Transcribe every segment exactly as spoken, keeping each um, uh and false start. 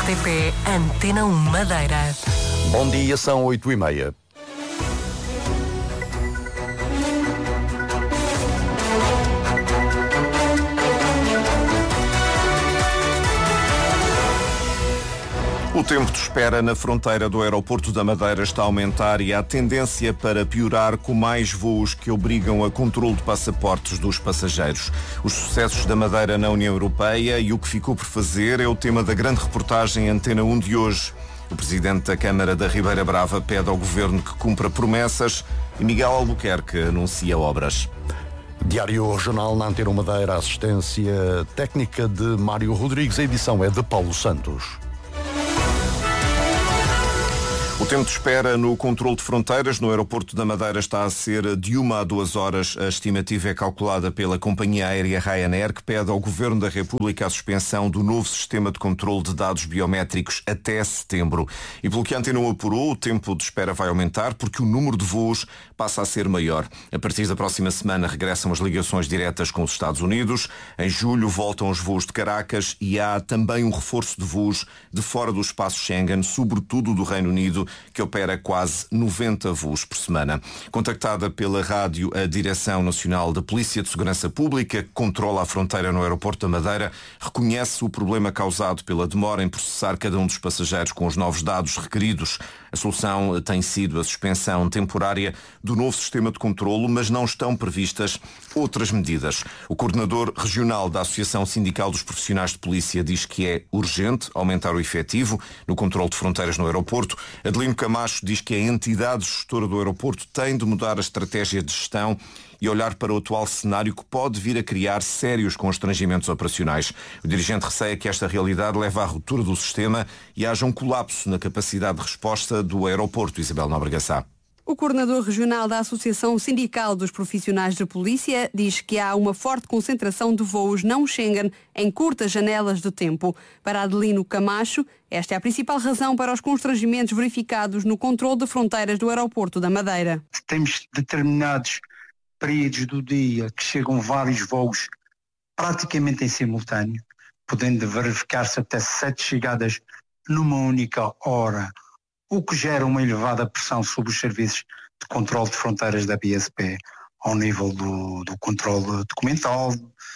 T P Antena um Madeira. Bom dia, são oito e meia. O tempo de espera na fronteira do aeroporto da Madeira está a aumentar e há tendência para piorar, com mais voos que obrigam a controle de passaportes dos passageiros. Os sucessos da Madeira na União Europeia e o que ficou por fazer é o tema da grande reportagem Antena um de hoje. O presidente da Câmara da Ribeira Brava pede ao governo que cumpra promessas e Miguel Albuquerque anuncia obras. Diário Regional na Antena um Madeira, assistência técnica de Mário Rodrigues, a edição é de Paulo Santos. O tempo de espera no controle de fronteiras no aeroporto da Madeira está a ser de uma a duas horas. A estimativa é calculada pela companhia aérea Ryanair, que pede ao Governo da República a suspensão do novo sistema de controle de dados biométricos até setembro. E pelo que a Antena um apurou, o tempo de espera vai aumentar porque o número de voos passa a ser maior. A partir da próxima semana regressam as ligações diretas com os Estados Unidos. Em julho voltam os voos de Caracas e há também um reforço de voos de fora do espaço Schengen, sobretudo do Reino Unido, que opera quase noventa voos por semana. Contactada pela rádio, a Direção Nacional da Polícia de Segurança Pública, que controla a fronteira no aeroporto da Madeira, reconhece o problema causado pela demora em processar cada um dos passageiros com os novos dados requeridos. A solução tem sido a suspensão temporária do novo sistema de controlo, mas não estão previstas outras medidas. O coordenador regional da Associação Sindical dos Profissionais de Polícia diz que é urgente aumentar o efetivo no controle de fronteiras no aeroporto. Adelino Camacho diz que a entidade gestora do aeroporto tem de mudar a estratégia de gestão e olhar para o atual cenário que pode vir a criar sérios constrangimentos operacionais. O dirigente receia que esta realidade leva à ruptura do sistema e haja um colapso na capacidade de resposta do aeroporto. Isabel Nóbrega Sá. O coordenador regional da Associação Sindical dos Profissionais de Polícia diz que há uma forte concentração de voos não Schengen em curtas janelas de tempo. Para Adelino Camacho, esta é a principal razão para os constrangimentos verificados no controle de fronteiras do aeroporto da Madeira. Temos determinados períodos do dia que chegam vários voos praticamente em simultâneo, podendo verificar-se até sete chegadas numa única hora, o que gera uma elevada pressão sobre os serviços de controle de fronteiras da B S P, ao nível do, do controle documental,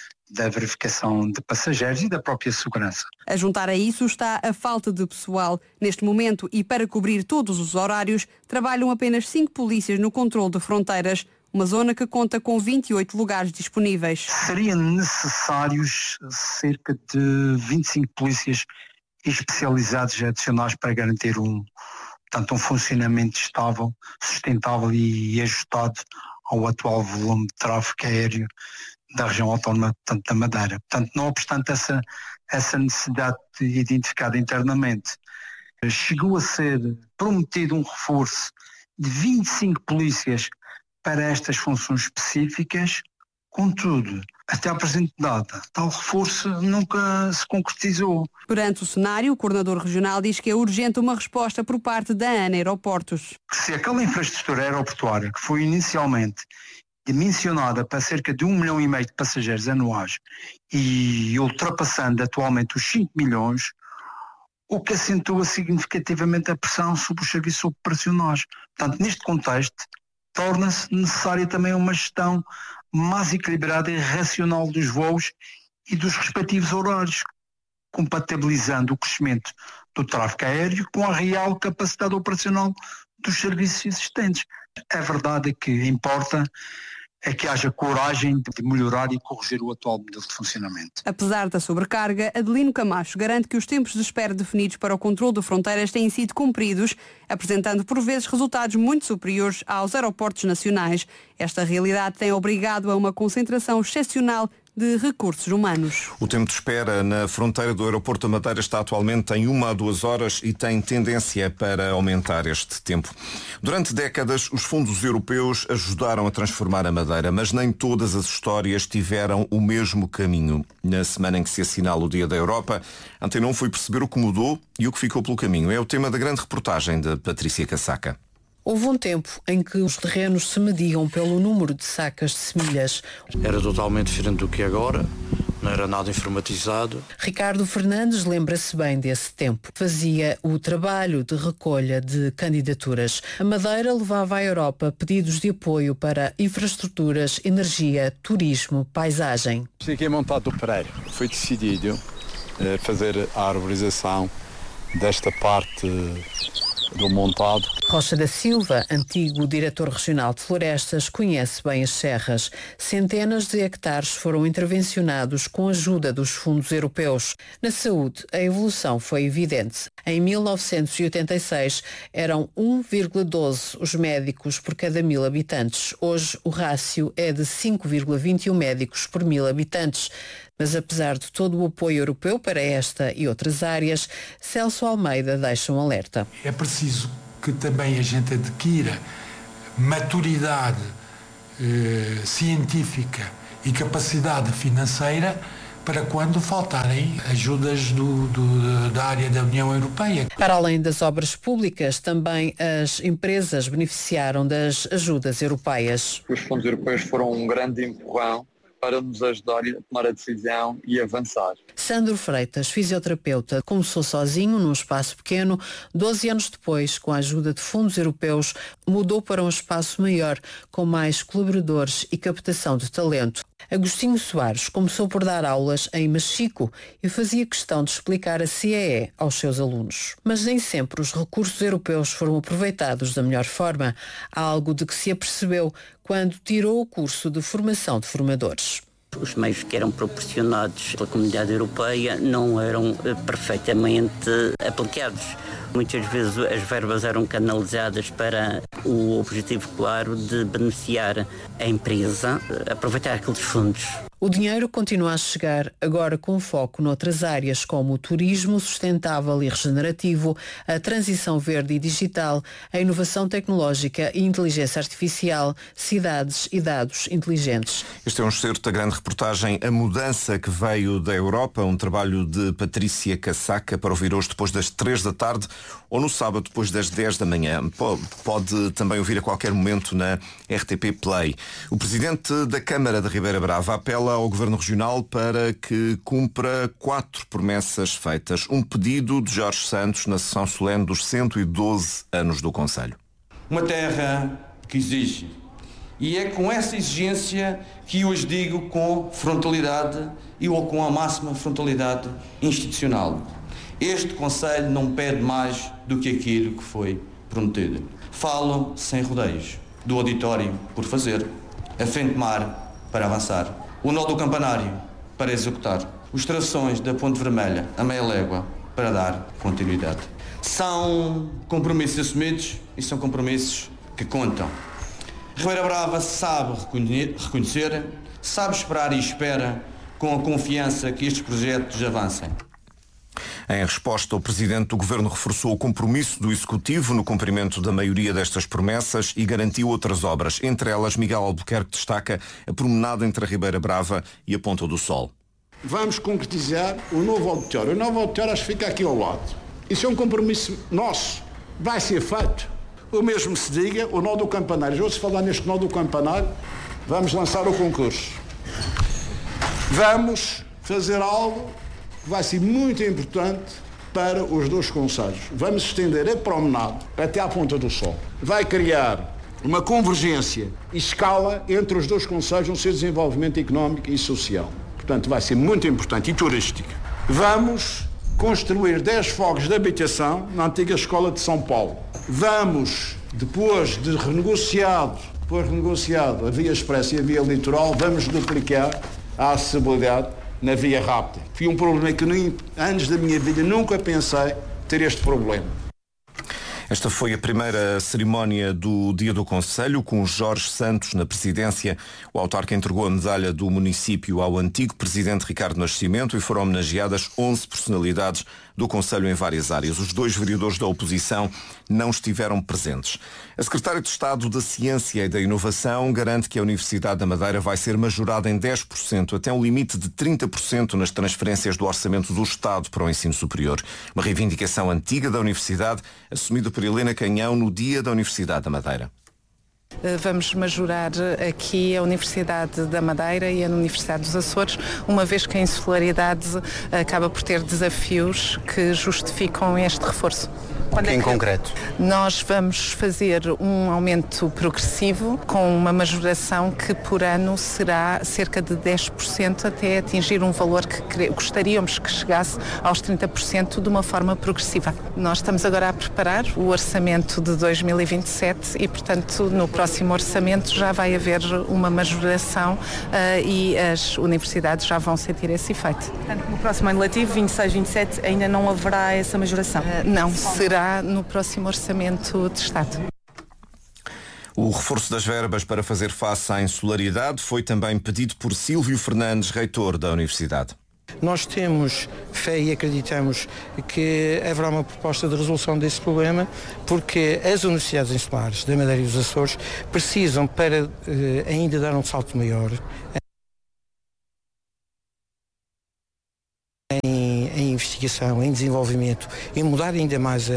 da verificação de passageiros e da própria segurança. A juntar a isso está a falta de pessoal. Neste momento, e para cobrir todos os horários, trabalham apenas cinco polícias no controle de fronteiras, uma zona que conta com vinte e oito lugares disponíveis. Seriam necessários cerca de vinte e cinco polícias especializados adicionais para garantir um, portanto, um funcionamento estável, sustentável e ajustado ao atual volume de tráfego aéreo da região autónoma, portanto, da Madeira. Portanto, não obstante essa, essa necessidade identificada internamente, chegou a ser prometido um reforço de vinte e cinco polícias para estas funções específicas. Contudo, até à presente data, tal reforço nunca se concretizou. Perante o cenário, o coordenador regional diz que é urgente uma resposta por parte da ANA Aeroportos. Se aquela infraestrutura aeroportuária que foi inicialmente dimensionada para cerca de um milhão e meio de passageiros anuais e ultrapassando atualmente os cinco milhões, o que acentua significativamente a pressão sobre os serviços operacionais. Portanto, neste contexto, torna-se necessária também uma gestão mais equilibrada e racional dos voos e dos respectivos horários, compatibilizando o crescimento do tráfego aéreo com a real capacidade operacional dos serviços existentes. A verdade é que importa é que haja coragem de melhorar e corrigir o atual modelo de funcionamento. Apesar da sobrecarga, Adelino Camacho garante que os tempos de espera definidos para o controle de fronteiras têm sido cumpridos, apresentando por vezes resultados muito superiores aos aeroportos nacionais. Esta realidade tem obrigado a uma concentração excepcional de recursos humanos. O tempo de espera na fronteira do aeroporto da Madeira está atualmente em uma a duas horas e tem tendência para aumentar este tempo. Durante décadas, os fundos europeus ajudaram a transformar a Madeira, mas nem todas as histórias tiveram o mesmo caminho. Na semana em que se assinala o Dia da Europa, a Antena um foi perceber o que mudou e o que ficou pelo caminho. É o tema da grande reportagem de Patrícia Casaca. Houve um tempo em que os terrenos se mediam pelo número de sacas de semilhas. Era totalmente diferente do que é agora. não era nada informatizado. Ricardo Fernandes lembra-se bem desse tempo. Fazia o trabalho de recolha de candidaturas. A Madeira levava à Europa pedidos de apoio para infraestruturas, energia, turismo, paisagem. Fiquei montado do Pereira. Foi decidido eh, fazer a arborização desta parte do montado. Rocha da Silva, antigo diretor regional de florestas, conhece bem as serras. Centenas de hectares foram intervencionados com a ajuda dos fundos europeus. Na saúde, a evolução foi evidente. Em mil novecentos e oitenta e seis, eram um vírgula doze os médicos por cada mil habitantes. Hoje, o rácio é de cinco vírgula vinte e um médicos por mil habitantes. Mas apesar de todo o apoio europeu para esta e outras áreas, Celso Almeida deixa um alerta. É preciso que também a gente adquira maturidade eh, científica e capacidade financeira para quando faltarem ajudas do, do, da área da União Europeia. Para além das obras públicas, também as empresas beneficiaram das ajudas europeias. Os fundos europeus foram um grande empurrão para nos ajudar a tomar a decisão e avançar. Sandro Freitas, fisioterapeuta, começou sozinho num espaço pequeno. doze anos depois, com a ajuda de fundos europeus, mudou para um espaço maior, com mais colaboradores e captação de talento. Agostinho Soares começou por dar aulas em Machico e fazia questão de explicar a C E E aos seus alunos. Mas nem sempre os recursos europeus foram aproveitados da melhor forma, algo de que se apercebeu quando tirou o curso de formação de formadores. Os meios que eram proporcionados pela Comunidade Europeia não eram perfeitamente aplicados. Muitas vezes as verbas eram canalizadas para o objetivo claro de beneficiar a empresa, aproveitar aqueles fundos. O dinheiro continua a chegar, agora com foco noutras áreas como o turismo sustentável e regenerativo, a transição verde e digital, a inovação tecnológica e inteligência artificial, cidades e dados inteligentes. Este é um excerto da grande reportagem A Mudança que Veio da Europa, um trabalho de Patrícia Casaca, para ouvir hoje depois das três da tarde ou no sábado depois das dez da manhã. Pode, pode também ouvir a qualquer momento na R T P Play. O Presidente da Câmara de Ribeira Brava apela ao Governo Regional para que cumpra quatro promessas feitas. Um pedido de Jorge Santos na sessão solene dos cento e doze anos do Conselho. Uma terra que exige. E é com essa exigência que hoje digo com frontalidade e ou com a máxima frontalidade institucional. Este Conselho não pede mais do que aquilo que foi prometido. Falo sem rodeios, do auditório por fazer, a frente mar para avançar, o nó do campanário para executar, os trações da Ponte Vermelha a meia légua para dar continuidade. São compromissos assumidos e são compromissos que contam. Ribeira Brava sabe reconhecer, sabe esperar e espera com a confiança que estes projetos avancem. Em resposta, o Presidente do Governo reforçou o compromisso do Executivo no cumprimento da maioria destas promessas e garantiu outras obras. Entre elas, Miguel Albuquerque destaca a promenada entre a Ribeira Brava e a Ponta do Sol. Vamos concretizar o novo auditório. O novo auditório acho que fica aqui ao lado. Isso é um compromisso nosso. Vai ser feito. O mesmo se diga o nó do campanário. Já ouço falar neste nó do campanário. Vamos lançar o concurso. Vamos fazer algo que vai ser muito importante para os dois concelhos. Vamos estender a promenade até à Ponta do Sol. Vai criar uma convergência e escala entre os dois concelhos no seu desenvolvimento económico e social. Portanto, vai ser muito importante e turístico. Vamos construir dez fogos de habitação na antiga Escola de São Paulo. Vamos, depois de renegociado, depois de renegociado a via expressa e a via litoral, vamos duplicar a acessibilidade na via rápida. Foi um problema que nem, antes da minha vida nunca pensei ter este problema. Esta foi a primeira cerimónia do Dia do Conselho, com Jorge Santos na presidência. O autarca entregou a medalha do município ao antigo presidente Ricardo Nascimento e foram homenageadas onze personalidades do Conselho em várias áreas. Os dois vereadores da oposição não estiveram presentes. A secretária de Estado da Ciência e da Inovação garante que a Universidade da Madeira vai ser majorada em dez por cento, até um limite de trinta por cento nas transferências do orçamento do Estado para o ensino superior. Uma reivindicação antiga da Universidade, assumida por Helena Canhão no Dia da Universidade da Madeira. vamos majorar aqui a Universidade da Madeira e a Universidade dos Açores, uma vez que a insularidade acaba por ter desafios que justificam este reforço. Quando é que... Em concreto? Nós vamos fazer um aumento progressivo com uma majoração que por ano será cerca de dez por cento até atingir um valor que gostaríamos que chegasse aos trinta por cento de uma forma progressiva. Nós estamos agora a preparar o orçamento de dois mil e vinte e sete e, portanto, no próximo orçamento já vai haver uma majoração uh, e as universidades já vão sentir esse efeito. Portanto, no próximo ano letivo, vinte e seis, vinte e sete, ainda não haverá essa majoração? Uh, não, será no próximo orçamento de Estado. O reforço das verbas para fazer face à insularidade foi também pedido por Sílvio Fernandes, reitor da Universidade. Nós temos fé e acreditamos que haverá uma proposta de resolução desse problema, porque as universidades insulares da Madeira e dos Açores precisam, para uh, ainda dar um salto maior Em, em investigação, em desenvolvimento e mudar ainda mais a,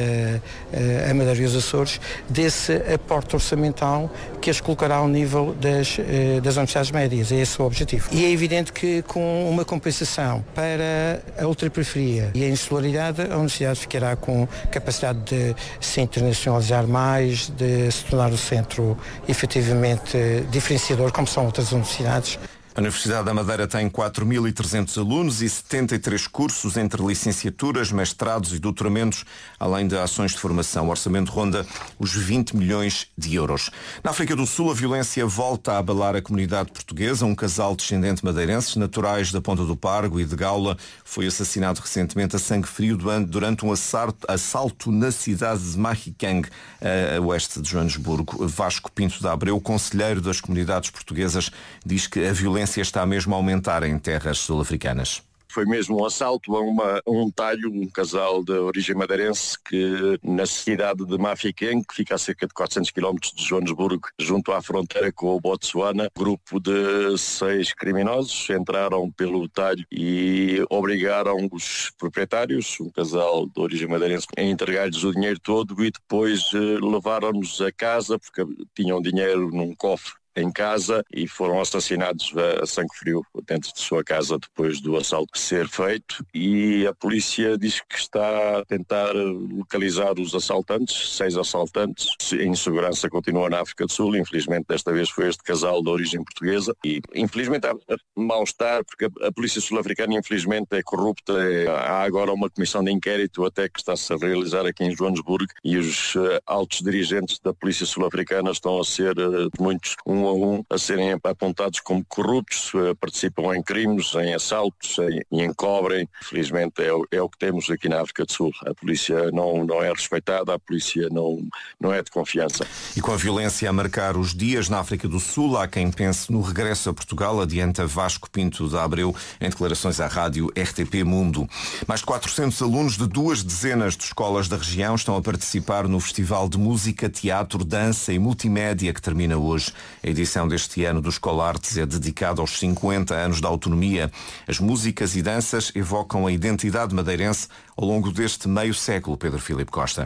a, a Madeira e os Açores, desse aporte orçamental que as colocará ao nível das, das universidades médias. É esse o objetivo. E é evidente que com uma compensação para a ultraperiferia e a insularidade, a universidade ficará com capacidade de se internacionalizar mais, de se tornar o centro efetivamente diferenciador, como são outras universidades. A Universidade da Madeira tem quatro mil e trezentos alunos e setenta e três cursos entre licenciaturas, mestrados e doutoramentos, além de ações de formação. O orçamento ronda os vinte milhões de euros. Na África do Sul, a violência volta a abalar a comunidade portuguesa. Um casal descendente madeirenses, naturais da Ponta do Pargo e de Gaula, foi assassinado recentemente a sangue frio durante um assalto na cidade de Mahikeng, a oeste de Joanesburgo. Vasco Pinto da Abreu, conselheiro das comunidades portuguesas, diz que a violência está mesmo a aumentar em terras sul-africanas. Foi mesmo um assalto a, uma, a um talho, um casal de origem madeirense que na cidade de Mahikeng, que fica a cerca de quatrocentos quilómetros de Joanesburgo, junto à fronteira com o Botsuana, um grupo de seis criminosos entraram pelo talho e obrigaram os proprietários, um casal de origem madeirense, a entregar-lhes o dinheiro todo e depois levaram-nos a casa porque tinham dinheiro num cofre em casa e foram assassinados a sangue frio dentro de sua casa depois do assalto ser feito, e a polícia diz que está a tentar localizar os assaltantes, seis assaltantes. A insegurança continua na África do Sul, infelizmente desta vez foi este casal de origem portuguesa e infelizmente há mal-estar porque a, a polícia sul-africana infelizmente é corrupta. É, há agora uma comissão de inquérito até que está-se a realizar aqui em Joanesburgo e os uh, altos dirigentes da polícia sul-africana estão a ser uh, muitos um a um a serem apontados como corruptos, participam em crimes, em assaltos e em, em cobrem. Felizmente é, é o que temos aqui na África do Sul. A polícia não, não é respeitada, a polícia não, não é de confiança. E com a violência a marcar os dias na África do Sul, há quem pense no regresso a Portugal, adianta Vasco Pinto da Abreu em declarações à rádio R T P Mundo. Mais de quatrocentos alunos de duas dezenas de escolas da região estão a participar no Festival de Música, Teatro, Dança e Multimédia que termina hoje. A edição deste ano do Escolartes é dedicada aos cinquenta anos da autonomia. As músicas e danças evocam a identidade madeirense ao longo deste meio século. Pedro Filipe Costa.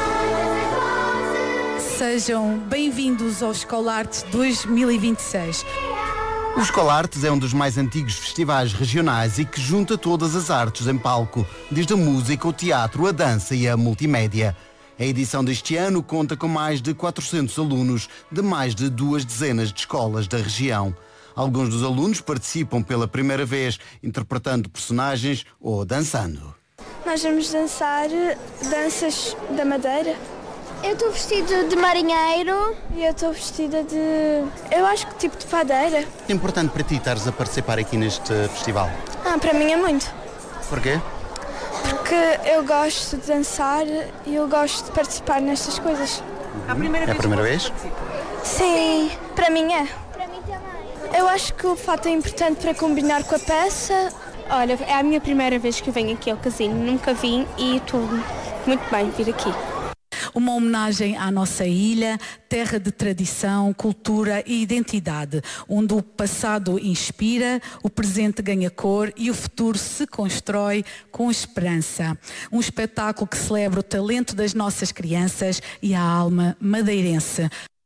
Sejam bem-vindos ao Escolartes dois mil e vinte e seis. O Escolartes é um dos mais antigos festivais regionais e que junta todas as artes em palco, desde a música, o teatro, a dança e a multimédia. A edição deste ano conta com mais de quatrocentos alunos de mais de duas dezenas de escolas da região. Alguns dos alunos participam pela primeira vez, interpretando personagens ou dançando. Nós vamos dançar danças da Madeira. Eu estou vestida de marinheiro. E eu estou vestida de... eu acho que tipo de padeira. É importante para ti estares a participar aqui neste festival? Ah, para mim é muito. Porquê? Porque eu gosto de dançar e eu gosto de participar nestas coisas. É a primeira vez? É a primeira vez? Sim, para mim é. Para mim também. Eu acho que o fato é importante para combinar com a peça. Olha, é a minha primeira vez que eu venho aqui ao casino. Nunca vim e estou muito bem vir aqui. Uma homenagem à nossa ilha, terra de tradição, cultura e identidade, onde o passado inspira, o presente ganha cor e o futuro se constrói com esperança. Um espetáculo que celebra o talento das nossas crianças e a alma madeirense.